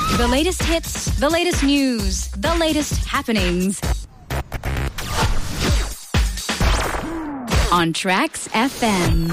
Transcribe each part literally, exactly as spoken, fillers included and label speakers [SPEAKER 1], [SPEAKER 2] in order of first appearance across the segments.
[SPEAKER 1] The latest hits, the latest news, the latest happenings. On Tracks F M.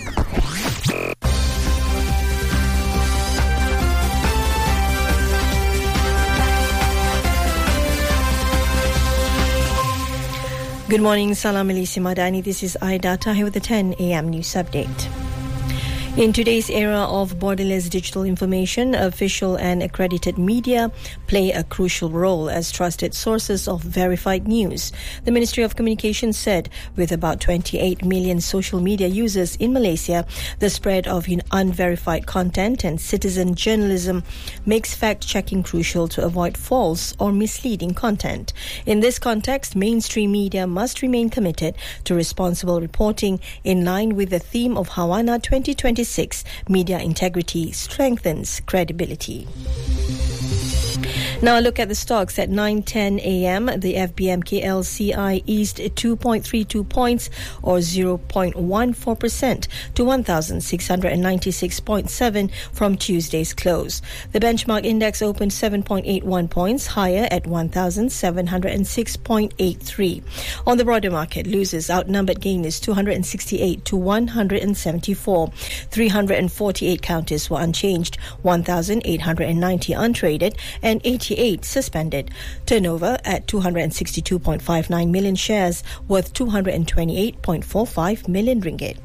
[SPEAKER 2] Good morning, Salam Malaysia Madani. This is Aida Tahir with the ten A M news update. In today's era of borderless digital information, official and accredited media play a crucial role as trusted sources of verified news. The Ministry of Communications said with about twenty-eight million social media users in Malaysia, the spread of unverified content and citizen journalism makes fact-checking crucial to avoid false or misleading content. In this context, mainstream media must remain committed to responsible reporting in line with the theme of Hawana twenty twenty-six, Media Integrity Strengthens Credibility. Now a look at the stocks at nine ten A M. The F B M K L C I eased two point three two points or zero point one four percent to one thousand six hundred ninety-six point seven from Tuesday's close. The benchmark index opened seven point eight one points higher at one thousand seven hundred six point eight three. On the broader market, losers outnumbered gainers two hundred sixty-eight to one hundred seventy-four. three hundred forty-eight counters were unchanged, one thousand eight hundred ninety untraded, and eighty-eight suspended. Turnover at two hundred sixty-two point five nine million shares, worth two hundred twenty-eight point four five million ringgit.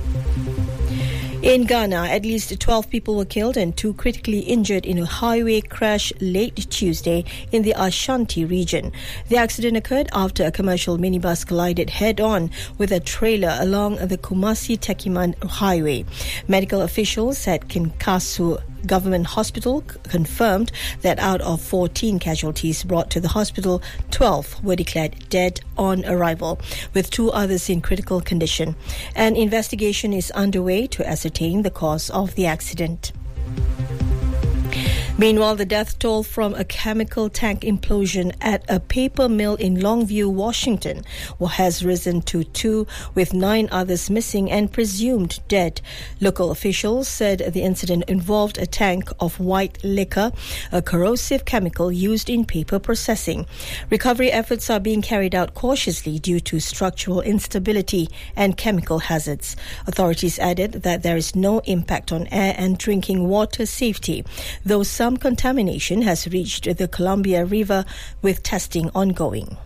[SPEAKER 2] In Ghana, at least twelve people were killed and two critically injured in a highway crash late Tuesday in the Ashanti region. The accident occurred after a commercial minibus collided head-on with a trailer along the Kumasi-Techiman highway. Medical officials at Kinkasu Government Hospital c- confirmed that out of fourteen casualties brought to the hospital, twelve were declared dead on arrival, with two others in critical condition. An investigation is underway to ascertain the cause of the accident. Meanwhile, the death toll from a chemical tank implosion at a paper mill in Longview, Washington, has risen to two, with nine others missing and presumed dead. Local officials said the incident involved a tank of white liquor, a corrosive chemical used in paper processing. Recovery efforts are being carried out cautiously due to structural instability and chemical hazards. Authorities added that there is no impact on air and drinking water safety, though some Some contamination has reached the Columbia River, with testing ongoing.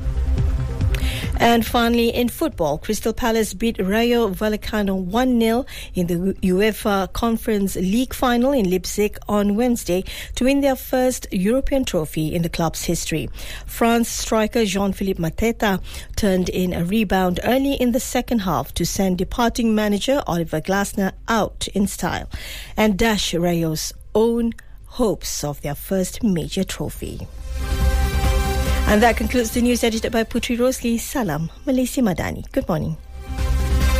[SPEAKER 2] And finally, in football, Crystal Palace beat Rayo Vallecano one nil in the UEFA Conference League final in Leipzig on Wednesday to win their first European trophy in the club's history. France striker Jean-Philippe Mateta turned in a rebound early in the second half to send departing manager Oliver Glasner out in style and dash Rayo's own hopes of their first major trophy. And that concludes the news edited by Putri Rosli. Salam Malaysia Madani. Good morning.